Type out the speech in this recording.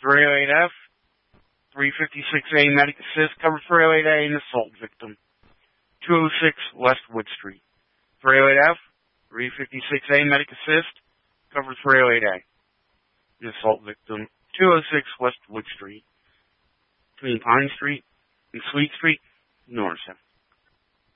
308F, 356A medic assist, cover 308A, an assault victim. 206 West Wood Street. 308F, 356A medic assist, cover 308A, an assault victim. 206 West Wood Street, between Pine Street and Sweet Street, Norristown.